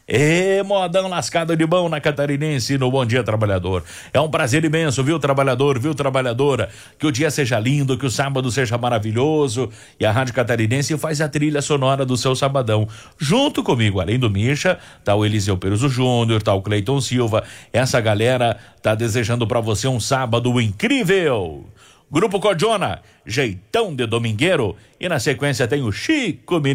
Modão lascado de mão na Catarinense no Bom Dia Trabalhador. É um prazer imenso, viu, trabalhador, viu, trabalhadora? Que o dia seja lindo, que o sábado seja maravilhoso. E a Rádio Catarinense faz a trilha sonora do seu sabadão. Junto comigo, além do Misha, tá o Eliseu Peruso Júnior, tá o Cleiton Silva. Essa galera tá desejando pra você um sábado incrível. Grupo Cordiona, jeitão de domingueiro. E na sequência tem o Chico